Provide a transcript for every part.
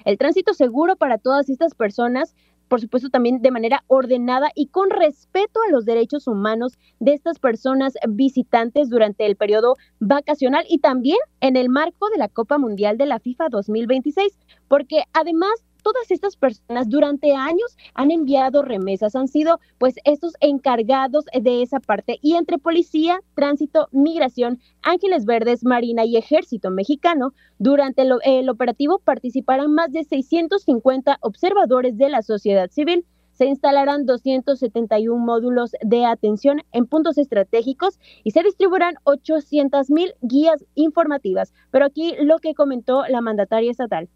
el tránsito seguro para todas estas personas, por supuesto también de manera ordenada y con respeto a los derechos humanos de estas personas visitantes durante el periodo vacacional y también en el marco de la Copa Mundial de la FIFA 2026, porque además todas estas personas durante años han enviado remesas, han sido pues estos encargados de esa parte y entre policía, tránsito, migración, Ángeles Verdes, Marina y Ejército Mexicano, durante el operativo participarán más de 650 observadores de la sociedad civil. Se instalarán 271 módulos de atención en puntos estratégicos y se distribuirán 800,000 guías informativas. Pero aquí lo que comentó la mandataria estatal.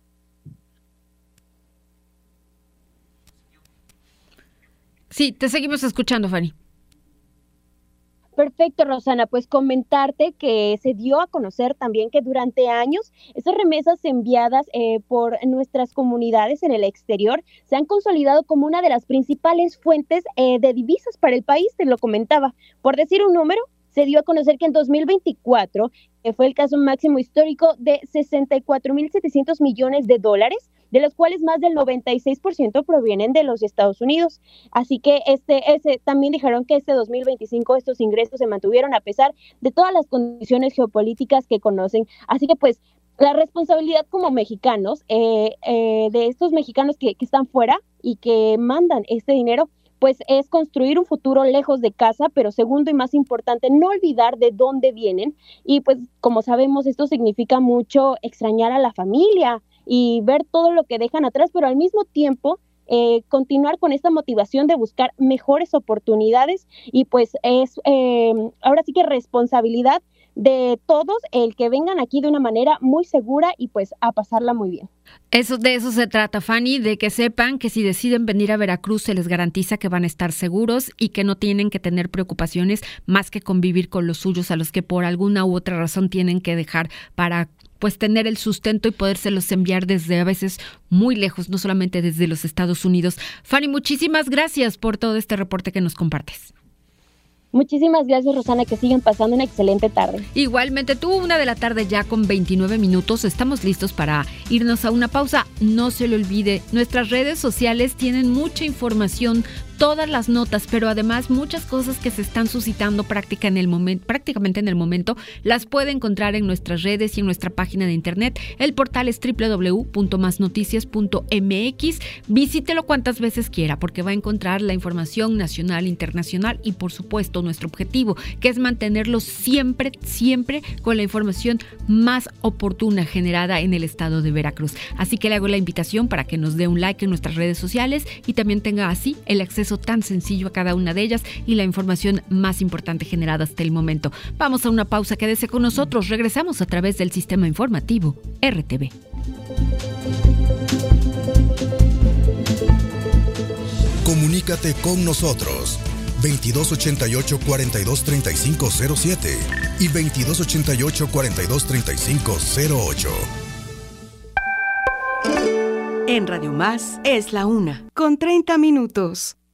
Sí, te seguimos escuchando, Fanny. Perfecto, Rosana, pues comentarte que se dio a conocer también que durante años esas remesas enviadas por nuestras comunidades en el exterior se han consolidado como una de las principales fuentes de divisas para el país, te lo comentaba. Por decir un número, se dio a conocer que en 2024 fue el caso máximo histórico de 64,700 millones de dólares, de los cuales más del 96% provienen de los Estados Unidos. Así que también dijeron que este 2025 estos ingresos se mantuvieron a pesar de todas las condiciones geopolíticas que conocen. Así que pues la responsabilidad como mexicanos, de estos mexicanos que están fuera y que mandan este dinero, pues es construir un futuro lejos de casa, pero segundo y más importante, no olvidar de dónde vienen. Y pues como sabemos, esto significa mucho extrañar a la familia y ver todo lo que dejan atrás, pero al mismo tiempo continuar con esta motivación de buscar mejores oportunidades y pues es ahora sí que responsabilidad de todos el que vengan aquí de una manera muy segura y pues a pasarla muy bien. De eso se trata, Fanny, de que sepan que si deciden venir a Veracruz se les garantiza que van a estar seguros y que no tienen que tener preocupaciones más que convivir con los suyos a los que por alguna u otra razón tienen que dejar para pues tener el sustento y podérselos enviar desde a veces muy lejos, no solamente desde los Estados Unidos. Fanny, muchísimas gracias por todo este reporte que nos compartes. Muchísimas gracias, Rosana, que sigan pasando una excelente tarde. Igualmente tú, 1:00 p.m. ya con 29 minutos, estamos listos para irnos a una pausa. No se le olvide, nuestras redes sociales tienen mucha información, todas las notas, pero además muchas cosas que se están suscitando prácticamente en el momento, las puede encontrar en nuestras redes y en nuestra página de internet. El portal es www.masnoticias.mx. Visítelo cuantas veces quiera, porque va a encontrar la información nacional, internacional y por supuesto nuestro objetivo, que es mantenerlo siempre con la información más oportuna generada en el estado de Veracruz. Así que le hago la invitación para que nos dé un like en nuestras redes sociales y también tenga así el acceso tan sencillo a cada una de ellas y la información más importante generada hasta el momento. Vamos a una pausa, quédese con nosotros, regresamos a través del sistema informativo RTV. Comunícate con nosotros 2288-423507 y 2288-423508. En Radio Más es la 1:30 p.m.